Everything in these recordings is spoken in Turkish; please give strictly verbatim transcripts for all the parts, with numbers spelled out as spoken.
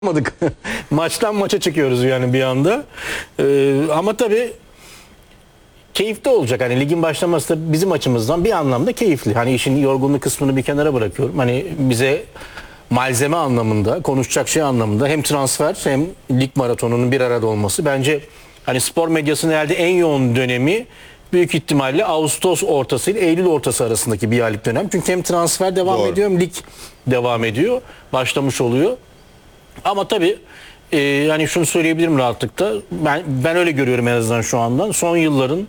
Madık. Maçtan maça çıkıyoruz yani bir anda. Ee, ama tabii keyifli olacak. Hani ligin başlaması da bizim açımızdan bir anlamda keyifli. Hani işin yorgunluk kısmını bir kenara bırakıyorum. Hani bize malzeme anlamında, konuşacak şey anlamında hem transfer hem lig maratonunun bir arada olması bence hani spor medyasının herhalde en yoğun dönemi büyük ihtimalle Ağustos ortası ile Eylül ortası arasındaki bir aylık dönem. Çünkü hem transfer devam Doğru. ediyor hem lig devam ediyor. Başlamış oluyor. Ama tabii e, yani şunu söyleyebilirim rahatlıkla. Ben ben öyle görüyorum en azından şu andan. Son yılların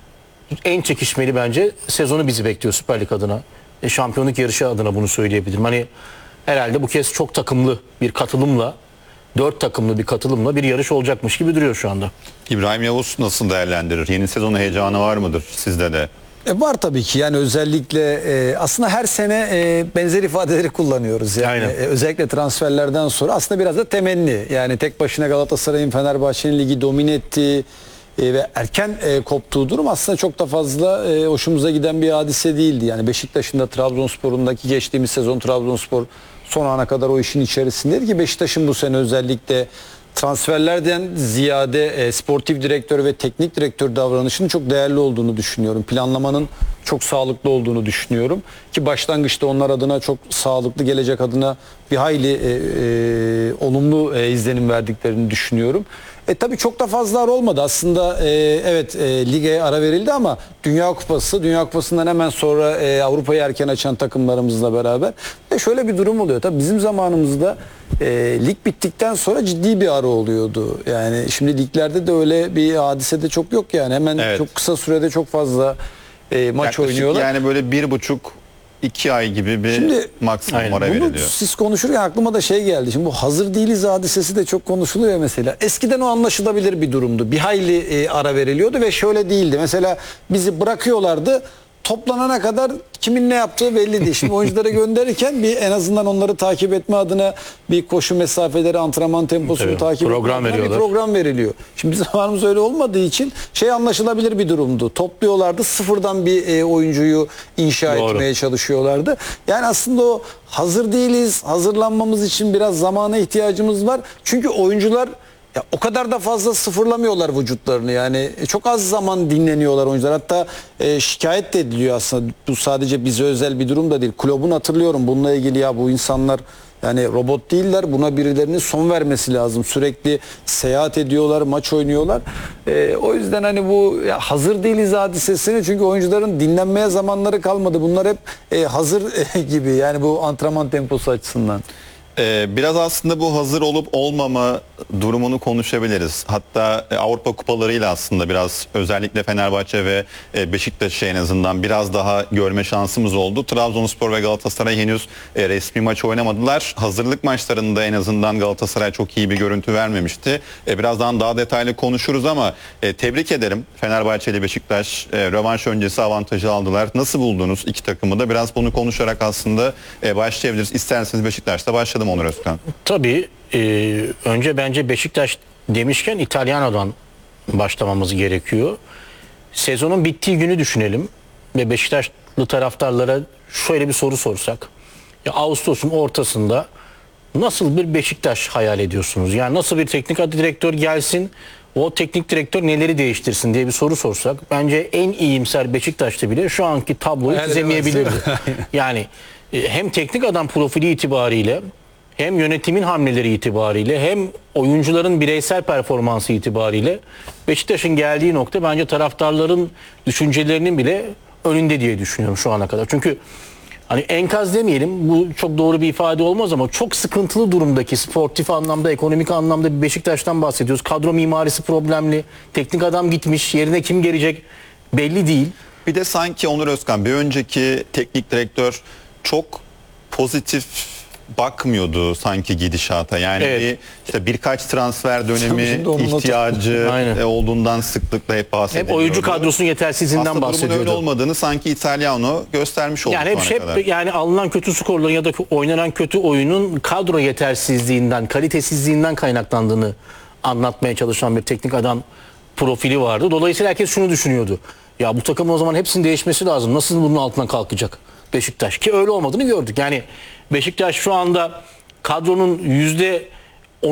en çekişmeli bence sezonu bizi bekliyor Süper Lig adına. E, şampiyonluk yarışı adına bunu söyleyebilirim. Hani herhalde bu kez çok takımlı bir katılımla, dört takımlı bir katılımla bir yarış olacakmış gibi duruyor şu anda. İbrahim Yavuz nasıl değerlendirir? Yeni sezon heyecanı var mıdır sizde de? E var tabii ki, yani özellikle e, aslında her sene e, benzer ifadeleri kullanıyoruz. Yani Aynen. e, özellikle transferlerden sonra aslında biraz da temenni. Yani tek başına Galatasaray'ın Fenerbahçe'nin ligi domine ettiği e, ve erken e, koptuğu durum aslında çok da fazla e, hoşumuza giden bir hadise değildi. Yani Beşiktaş'ın da Trabzonspor'undaki geçtiğimiz sezon Trabzonspor son ana kadar o işin içerisindeydi ki Beşiktaş'ın bu sene özellikle transferlerden ziyade e, sportif direktör ve teknik direktör davranışının çok değerli olduğunu düşünüyorum. Planlamanın çok sağlıklı olduğunu düşünüyorum. Ki başlangıçta onlar adına çok sağlıklı, gelecek adına bir hayli e, e, olumlu e, izlenim verdiklerini düşünüyorum. E tabii çok da fazla ara olmadı. Aslında e, evet e, lige ara verildi ama Dünya Kupası, Dünya Kupası'ndan hemen sonra e, Avrupa'yı erken açan takımlarımızla beraber ve şöyle bir durum oluyor. Tabii bizim zamanımızda e, lig bittikten sonra ciddi bir ara oluyordu. Yani şimdi liglerde de öyle bir hadise de çok yok yani. Hemen Evet. çok kısa sürede çok fazla e, maç Yaklaşık oynuyorlar. Yani böyle bir buçuk iki ay gibi bir Şimdi, maksimum aynen. ara Bunu veriliyor. siz konuşurken aklıma da şey geldi. Şimdi bu hazır değiliz hadisesi de çok konuşuluyor mesela. Eskiden o anlaşılabilir bir durumdu. Bir hayli e, ara veriliyordu ve şöyle değildi. Mesela bizi bırakıyorlardı. Toplanana kadar kimin ne yaptığı belli değil. Şimdi oyuncuları gönderirken bir en azından onları takip etme adına bir koşu mesafeleri, antrenman temposunu Tabii, takip etme program adına bir veriyorlar. program veriliyor. Şimdi bizim zamanımız öyle olmadığı için şey anlaşılabilir bir durumdu. Topluyorlardı, sıfırdan bir e, oyuncuyu inşa Doğru. etmeye çalışıyorlardı. Yani aslında o hazır değiliz, hazırlanmamız için biraz zamana ihtiyacımız var. Çünkü oyuncular ya o kadar da fazla sıfırlamıyorlar vücutlarını, yani e, çok az zaman dinleniyorlar oyuncular. Hatta e, şikayet de ediliyor aslında. Bu sadece bize özel bir durum da değil. Kulübün, hatırlıyorum bununla ilgili, ya bu insanlar yani robot değiller, buna birilerinin son vermesi lazım. Sürekli seyahat ediyorlar, maç oynuyorlar. E, o yüzden hani bu ya hazır değiliz hadisesini, çünkü oyuncuların dinlenmeye zamanları kalmadı. Bunlar hep e, hazır e, gibi, yani bu antrenman temposu açısından. Ee, biraz aslında bu hazır olup olmama durumunu konuşabiliriz. Hatta e, Avrupa kupalarıyla aslında biraz özellikle Fenerbahçe ve e, Beşiktaş'ı en azından biraz daha görme şansımız oldu. Trabzonspor ve Galatasaray henüz e, resmi maç oynamadılar. Hazırlık maçlarında en azından Galatasaray çok iyi bir görüntü vermemişti. E, birazdan daha detaylı konuşuruz ama e, tebrik ederim. Fenerbahçe ile Beşiktaş e, rövanş öncesi avantajı aldılar. Nasıl buldunuz iki takımı da? Biraz bunu konuşarak aslında e, başlayabiliriz. İsterseniz Beşiktaş'ta başlayalım Onur Özkan. Tabii e, önce bence Beşiktaş demişken İtalyano'dan başlamamız gerekiyor. Sezonun bittiği günü düşünelim ve Beşiktaşlı taraftarlara şöyle bir soru sorsak. Ya Ağustos'un ortasında nasıl bir Beşiktaş hayal ediyorsunuz? Yani nasıl bir teknik direktör gelsin, o teknik direktör neleri değiştirsin diye bir soru sorsak bence en iyimser Beşiktaş'ta bile şu anki tabloyu Hayal çizemeyebilirdi. edemezsin. Yani e, hem teknik adam profili itibariyle hem yönetimin hamleleri itibariyle hem oyuncuların bireysel performansı itibariyle Beşiktaş'ın geldiği nokta bence taraftarların düşüncelerinin bile önünde diye düşünüyorum şu ana kadar. Çünkü hani enkaz demeyelim, bu çok doğru bir ifade olmaz ama çok sıkıntılı durumdaki sportif anlamda, ekonomik anlamda bir Beşiktaş'tan bahsediyoruz. Kadro mimarisi problemli, teknik adam gitmiş, yerine kim gelecek belli değil. Bir de sanki Onur Özkan bir önceki teknik direktör çok pozitif bakmıyordu sanki gidişata. Yani Evet. bir, işte birkaç transfer Şimdi dönemi onun ihtiyacı Aynen. e, olduğundan sıklıkla hep Hep bahsediliyordu. oyuncu kadrosunun yetersizliğinden Aslında durumun öyle bahsediyordu. olmadığını sanki İtalyano göstermiş oldu Yani hep, şu ana hep kadar. yani alınan kötü skorların ya da oynanan kötü oyunun kadro yetersizliğinden, kalitesizliğinden kaynaklandığını anlatmaya çalışan bir teknik adam profili vardı. Dolayısıyla herkes şunu düşünüyordu. Ya bu takımın o zaman hepsinin değişmesi lazım. Nasıl bunun altından kalkacak Beşiktaş? Ki öyle olmadığını gördük. Yani Beşiktaş şu anda kadronun yüzde